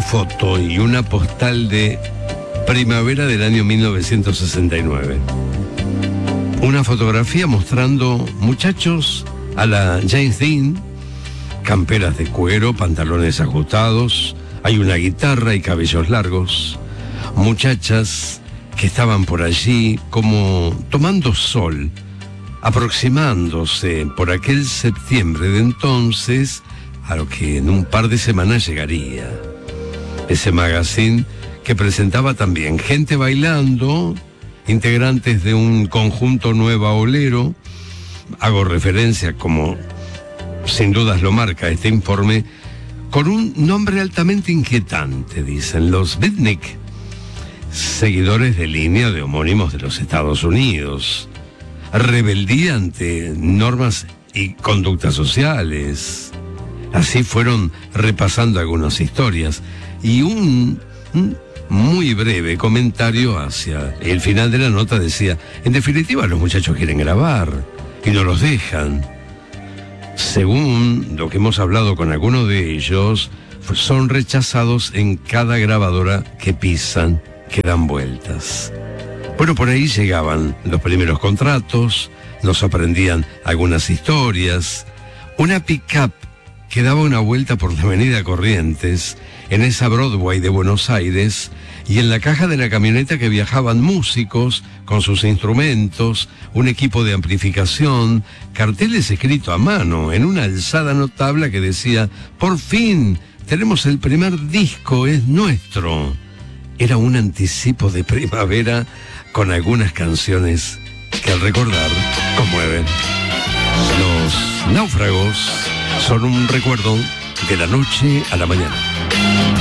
foto y una postal de primavera del año 1969. Una fotografía mostrando muchachos a la James Dean, camperas de cuero, pantalones ajustados, hay una guitarra y cabellos largos, muchachas que estaban por allí como tomando sol, aproximándose por aquel septiembre de entonces a lo que en un par de semanas llegaría. Ese magazine que presentaba también gente bailando, integrantes de un conjunto nueva olero. Hago referencia, como sin dudas lo marca este informe, con un nombre altamente inquietante, dicen los Beatnik, seguidores de línea de homónimos de los Estados Unidos. Rebeldía ante normas y conductas sociales. Así fueron repasando algunas historias y un muy breve comentario hacia el final de la nota decía: en definitiva, los muchachos quieren grabar y no los dejan. Según lo que hemos hablado con algunos de ellos, son rechazados en cada grabadora que pisan, que dan vueltas. Bueno, por ahí llegaban los primeros contratos, nos aprendían algunas historias. Una pick-up que daba una vuelta por la avenida Corrientes, en esa Broadway de Buenos Aires, y en la caja de la camioneta que viajaban músicos con sus instrumentos, un equipo de amplificación, carteles escritos a mano en una alzada notable que decía: por fin, tenemos el primer disco, es nuestro. Era un anticipo de primavera con algunas canciones que al recordar conmueven. Los Náufragos son un recuerdo de la noche a la mañana.